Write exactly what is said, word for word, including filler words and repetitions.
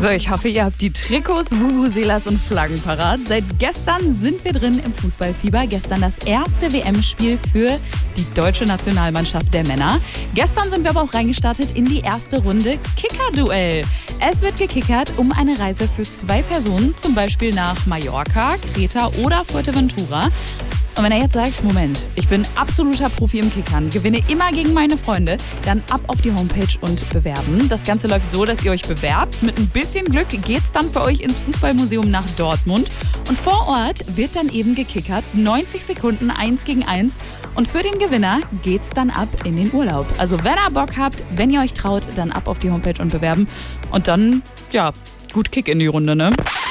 So, ich hoffe, ihr habt die Trikots, Vuvuzelas und Flaggen parat. Seit gestern sind wir drin im Fußballfieber. Gestern das erste W M-Spiel für die deutsche Nationalmannschaft der Männer. Gestern sind wir aber auch reingestartet in die erste Runde Kicker-Duell. Es wird gekickert um eine Reise für zwei Personen, zum Beispiel nach Mallorca, Kreta oder Fuerteventura. Und wenn er jetzt sagt, Moment, ich bin absoluter Profi im Kickern, gewinne immer gegen meine Freunde, dann ab auf die Homepage und bewerben. Das Ganze läuft so, dass ihr euch bewerbt. Mit ein bisschen Glück geht's dann für euch ins Fußballmuseum nach Dortmund. Und vor Ort wird dann eben gekickert, neunzig Sekunden, eins gegen eins. Und für den Gewinner geht's dann ab in den Urlaub. Also wenn ihr Bock habt, wenn ihr euch traut, dann ab auf die Homepage und bewerben. Und dann, ja, gut Kick in die Runde, ne?